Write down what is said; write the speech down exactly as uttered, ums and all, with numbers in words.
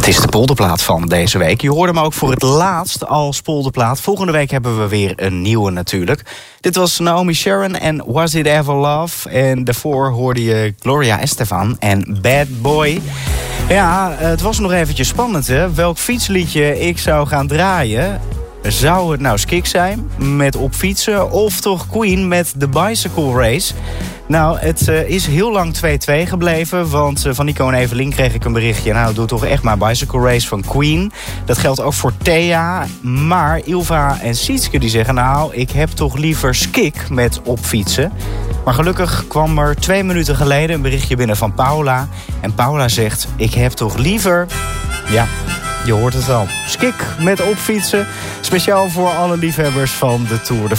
is de polderplaat van deze week. Je hoorde hem ook voor het laatst als polderplaat. Volgende week hebben we weer een nieuwe natuurlijk. Dit was Naomi Sharon en Was It Ever Love. En daarvoor hoorde je Gloria Estefan en Bad Boy. Ja, het was nog eventjes spannend, hè? Welk fietsliedje ik zou gaan draaien. Zou het nou Skik zijn met Op Fietsen of toch Queen met The Bicycle Race? Nou, het uh, is heel lang twee-twee gebleven, want uh, van Nico en Evelien kreeg ik een berichtje. Nou, doe toch echt maar Bicycle Race van Queen. Dat geldt ook voor Thea, maar Ilva en Sietske die zeggen... nou, ik heb toch liever Skik met Op Fietsen. Maar gelukkig kwam er twee minuten geleden een berichtje binnen van Paula. En Paula zegt, ik heb toch liever... Ja, je hoort het al. Skik met Op Fietsen. Speciaal voor alle liefhebbers van de Tour de